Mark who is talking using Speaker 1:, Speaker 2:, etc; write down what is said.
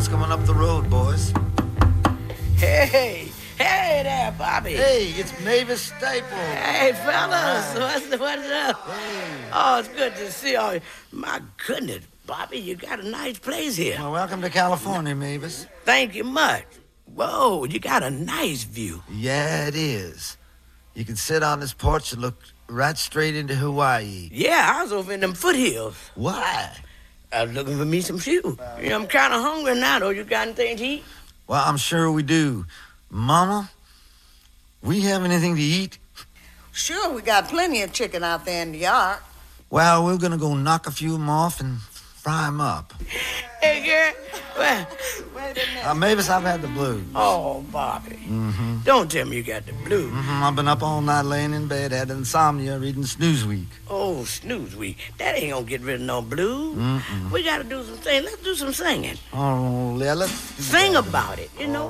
Speaker 1: Mama's coming up the road, boys.
Speaker 2: Hey there, Bobby.
Speaker 1: Hey, it's Mavis Staples.
Speaker 2: Hey, fellas, what's up?
Speaker 1: Hey.
Speaker 2: Oh, it's good to see you. My goodness, Bobby, you got a nice place here.
Speaker 1: Well, welcome to California, Mavis.
Speaker 2: Thank you much. Whoa, you got a nice view.
Speaker 1: Yeah, it is. You can sit on this porch and look right straight into Hawaii.
Speaker 2: Yeah, I was over in them foothills.
Speaker 1: Why?
Speaker 2: I was looking for me some shoes. I'm kind of hungry now, though. You got anything to eat?
Speaker 1: Well, I'm sure we do. Mama, we have anything to eat?
Speaker 3: Sure, we got plenty of chicken out there in the yard.
Speaker 1: Well, we're going to go knock a few of them off and fry them up.
Speaker 2: Hey, girl. Well,
Speaker 3: Wait a minute.
Speaker 1: Mavis, I've had the blues.
Speaker 2: oh, Bobby.
Speaker 1: Mm-hmm.
Speaker 2: Don't tell me you got the blues.
Speaker 1: I've been up all night laying in bed, had insomnia, reading Snoozweek.
Speaker 2: Oh, snooze week. That ain't gonna get rid of no blues. We gotta do some singing. Let's do some singing.
Speaker 1: Oh, yeah, let's
Speaker 2: Sing about it, you know.